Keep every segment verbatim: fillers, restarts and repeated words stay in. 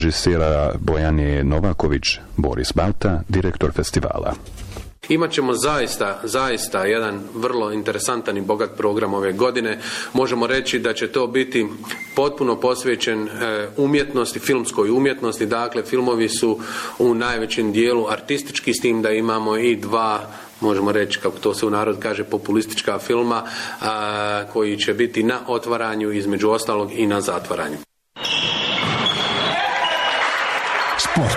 Režisera Bojane Novaković, Boris Balta, direktor festivala. Imaćemo zaista, zaista jedan vrlo interesantan i bogat program ove godine. Možemo reći da će to biti potpuno posvećen umjetnosti, filmskoj umjetnosti. Dakle, filmovi su u najvećem dijelu artistički, s tim da imamo i dva, možemo reći, kako to se u narod kaže, populistička filma, a, koji će biti na otvaranju, između ostalog i na zatvaranju. Sport.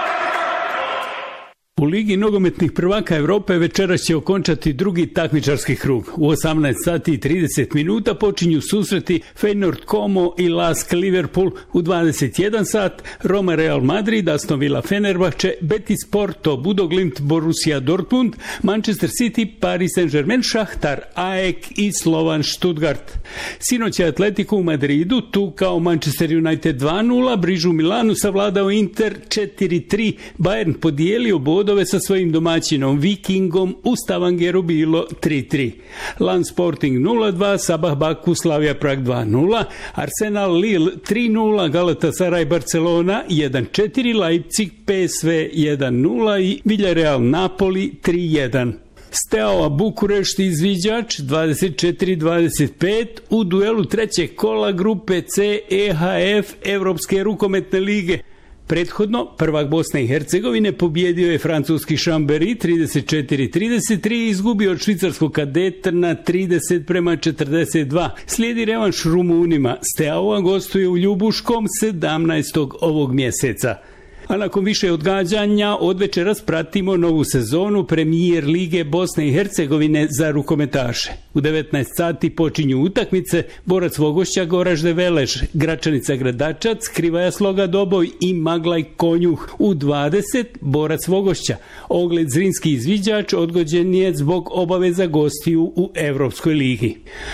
U Ligi nogometnih prvaka Europe večeras će okončati drugi takmičarski krug. U osamnaest sati i trideset minuta počinju susreti Feyenoord Como i Lask Liverpool, u dvadeset jedan sat Roma Real Madrid, Aston Villa Fenerbahče, Betis Porto, Budoglimt Borussia Dortmund, Manchester City, Paris Saint-Germain, Šahtar, A E K i Slovan Stuttgart. Sinoć je Atletico u Madridu, tu kao Manchester United dva nula, Brižu Milanu savladao Inter četiri tri, Bayern podijelio bod sa svojim domaćinom Vikingom, u Stavangeru bilo tri tri. Lan Sporting nula dva, Sabah Baku Slavia Prag dva nula, Arsenal Lille tri nula, Galatasaray Barcelona jedan četiri, Leipzig P S V jedan nula i Villarreal Napoli tri jedan. Steaua Bukurešt izviđač dvadeset četiri dvadeset pet u duelu trećeg kola grupe C E H F Evropske rukometne lige. Prethodno, prvak Bosne i Hercegovine pobjedio je francuski Chambéry trideset četiri trideset tri i izgubio od švicarskog Kadeta na trideset prema četrdeset dva. Slijedi revanš Rumunima. Steaua gostuje u Ljubuškom sedamnaestog ovog mjeseca. A nakon više odgađanja, od večeras pratimo novu sezonu Premijer Lige Bosne i Hercegovine za rukometaše. U devetnaest sati počinju utakmice Borac Vogošća Goražde Velež, Gračanica Gradačac, Krivaja Sloga Doboj i Maglaj Konjuh. U dvadeset Borac Vogošća. Ogled Zrinski izviđač odgođen je zbog obaveza gostiju u Evropskoj ligi.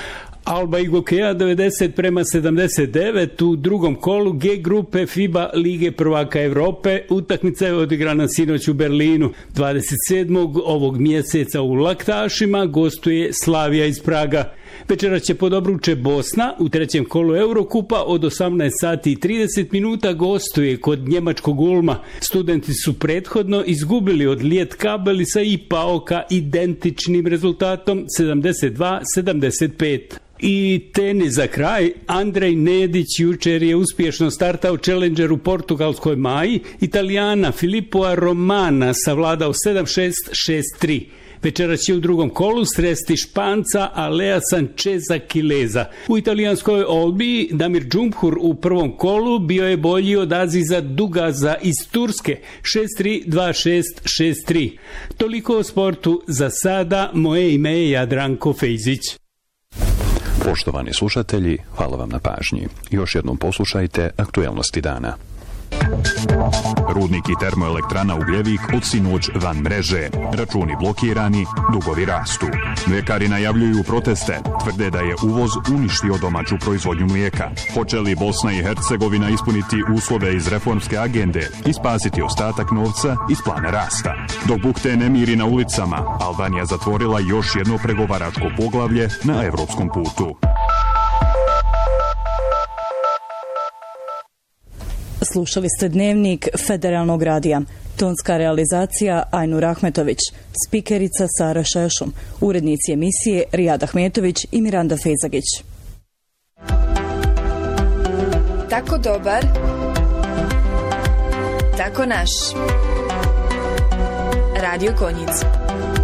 Alba i Gokeja devedeset prema sedamdeset devet u drugom kolu G grupe FIBA Lige prvaka Europe. Utakmica je odigrana sinoć u Berlinu. dvadeset sedmog ovog mjeseca u Laktašima gostuje Slavija iz Praga. Večeras će pod obruče Bosna u trećem kolu Eurokupa od osamnaest sati i trideset minuta gostuje kod njemačkog Ulma. Studenti su prethodno izgubili od Lijet Kabelisa i Paoka identičnim rezultatom sedamdeset dva sedamdeset pet. I tenis za kraj. Andrej Nedić jučer je uspješno startao Challenger u portugalskoj Maji. Italijana Filippoa Romana savladao sedam šest šest tri. Večeras će u drugom kolu sresti Španca Alea Sancheza Kileza. U italijanskoj Olbiji Damir Džumhur u prvom kolu bio je bolji od Aziza Dugaza iz Turske šest tri dva šest šest tri. Toliko o sportu za sada. Moje ime je Jadranko Fejzić. Poštovani slušatelji, hvala vam na pažnji. Još jednom poslušajte aktuelnosti dana. Rudnik i termoelektrana Ugljevik od sinoć van mreže. Računi blokirani, dugovi rastu. Mljekari najavljuju proteste, tvrde da je uvoz uništio domaću proizvodnju mlijeka. Hoće li Bosna i Hercegovina ispuniti uslove iz reformske agende i spasiti ostatak novca iz plana rasta? Dok bukte nemiri na ulicama, Albanija zatvorila još jedno pregovaračko poglavlje na evropskom putu. Slušali ste dnevnik Federalnog radija. Tonska realizacija Ajnur Ahmetović, spikerica Sara Šešum, urednici emisije Rijad Ahmetović i Miranda Fejzagić. Tako dobar, tako naš. Radio Konjic.